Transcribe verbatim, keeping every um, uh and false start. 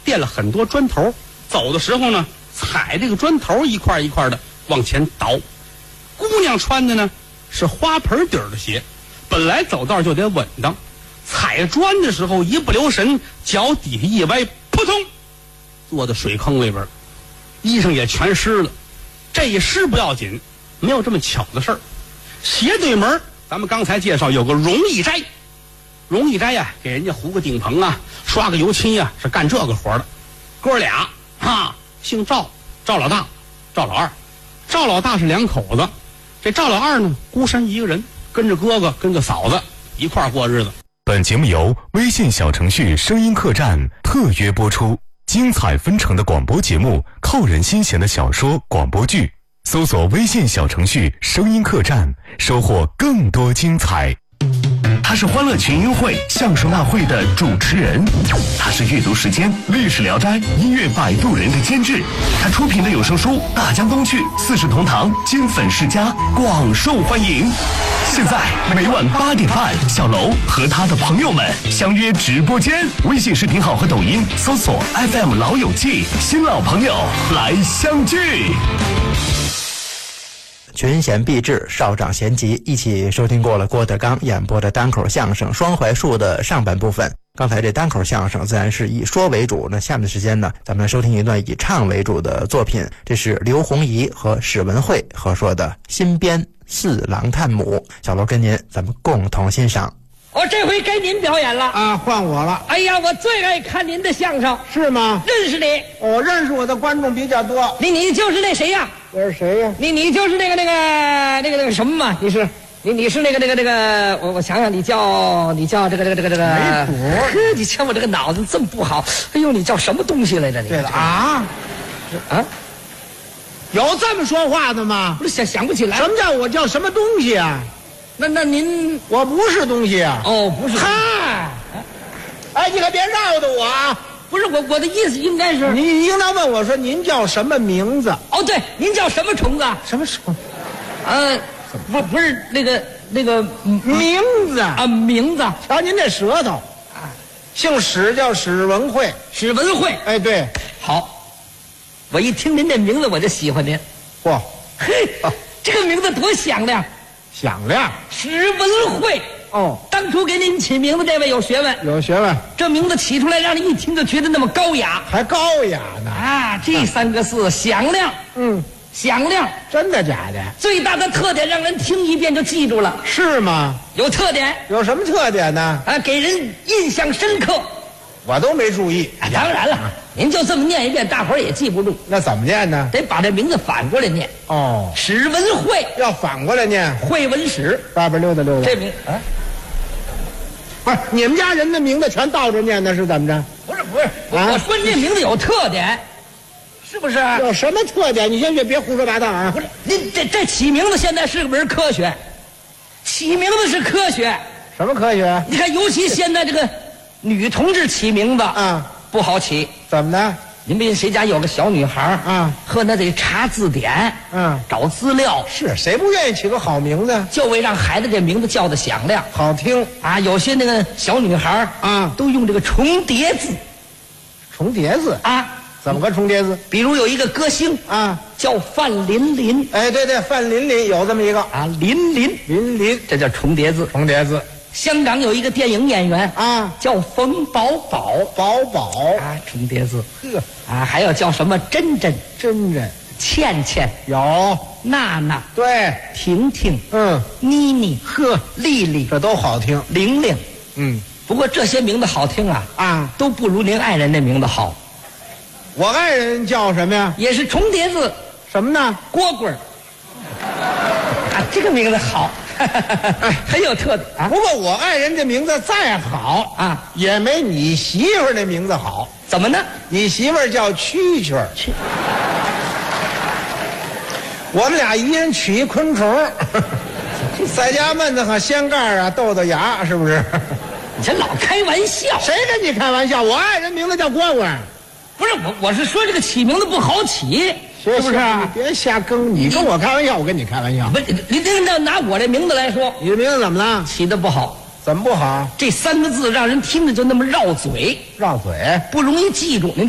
垫了很多砖头，走的时候呢，踩这个砖头一块一块的往前倒。姑娘穿的呢是花盆底儿的鞋，本来走道就得稳当，踩砖的时候一不留神，脚底下一歪，扑通落到水坑里边，衣裳也全湿了。这一湿不要紧，没有这么巧的事儿。斜对门咱们刚才介绍有个容易斋，容易斋呀，给人家糊个顶棚啊，刷个油漆呀，是干这个活的。哥俩啊，姓赵，赵老大，赵老二。赵老大是两口子，这赵老二呢孤身一个人，跟着哥哥跟着嫂子一块儿过日子。 本节目由微信小程序声音客栈特约播出，精彩纷呈的广播节目，扣人心弦的小说广播剧，搜索微信小程序声音客栈，收获更多精彩。 他是欢乐群英会相声大会的主持人，他是阅读时间历史聊斋音乐摆渡人的监制，他出品的有声书大江东去四世同堂金粉世家广受欢迎。现在每晚八点半，小楼和他的朋友们相约直播间，微信视频号和抖音搜索 F M 老友记，新老朋友来相聚。 群贤毕至，少长咸集，一起收听过了郭德纲演播的单口相声《双槐树》的上半部分。刚才这单口相声自然是以说为主，那下面的时间呢，咱们来收听一段以唱为主的作品，这是刘洪怡和史文慧合说的《新编四郎探母》。小楼跟您咱们共同欣赏。 我这回该您表演了啊，换我了。 哎呀，我最爱看您的相声。 是吗？ 认识你。 我认识我的观众比较多。 你你就是那谁呀？ 我是谁呀？ 你你就是那个那个那个那个什么嘛？你是你你是那个那个那个我我想想，你叫你叫这个这个这个这个没谱。 呵，你瞧我这个脑子这么不好。哎呦，你叫什么东西来着？你对了啊啊， 有这么说话的吗？ 不是想想不起来。 什么叫我叫什么东西啊？ 那那您我不是东西啊。 哦，不是。 嗨，哎，你可别绕着我啊！ 不是我我的意思应该是你应当问我说您叫什么名字？ 哦，对，您叫什么虫子？ 什么虫？ 呃，不不是那个那个名字啊，名字。 瞧您这舌头啊，姓史叫史文慧， 史文慧。 哎，对， 好，我一听您这名字我就喜欢您。 嚯， 嘿，这个名字多响亮！ 响亮， 史文慧。 哦， 当初给您起名字这位有学问， 有学问。 这名字起出来，让人一听就觉得那么高雅， 还高雅呢啊！这三个字响亮， 嗯， 响亮， 真的假的？ 最大的特点让人听一遍就记住了。 是吗？ 有特点。 有什么特点呢？ 啊，给人印象深刻。 我都没注意。 啊，当然了，您就这么念一遍，大伙儿也记不住。 那怎么念呢？ 得把这名字反过来念。 哦， 史文慧要反过来念， 慧文史。 外边溜达溜达。 这名啊， 不是你们家人的名字全倒着念的，是怎么着？ 不是不是，啊、我说这名字有特点，是不是？ 有什么特点？你先别别胡说八道啊！ 不是，您这这起名字现在是个门科学，起名字是科学。 什么科学？ 你看，尤其现在这个女同志起名字啊不好起。 怎么呢？ 您别谁家有个小女孩啊， 呵，那得查字典， 嗯， 找资料。 是谁不愿意起个好名字？ 就为让孩子这名字叫得响亮、 好听啊！有些那个小女孩啊， 都用这个重叠字。 重叠字啊？ 怎么个重叠字？ 比如有一个歌星啊， 叫范琳琳。 哎，对对，范琳琳有这么一个啊，琳琳琳琳， 这叫重叠字。 重叠字。 香港有一个电影演员啊， 叫冯宝宝， 宝宝啊，重叠字。 呵， 啊，还有叫什么珍珍、 珍珍、 倩倩， 有娜娜， 对， 婷婷， 嗯， 妮妮， 呵， 丽丽， 这都好听。 玲玲， 嗯， 不过这些名字好听啊， 啊， 都不如您爱人那名字好。 我爱人叫什么呀？ 也是重叠字， 什么呢？ 蝈蝈。啊，这个名字好。很有特点啊！ 不过我爱人这名字再好啊， 也没你媳妇儿那名字好。 怎么呢？ 你媳妇儿叫蛐蛐儿，我们俩一人取一昆虫，在家闷得很，掀盖啊，豆豆芽，是不是？ 你这老开玩笑！ 谁跟你开玩笑？我爱人名字叫蝈蝈。 不是我，我是说这个起名字不好起。是不是啊？ 你别瞎更，你跟我开玩笑，我跟你开玩笑。 不是，你你拿拿我这名字来说， 你的名字怎么了？ 起的不好。 怎么不好？ 这三个字让人听着就那么绕嘴， 绕嘴， 不容易记住。您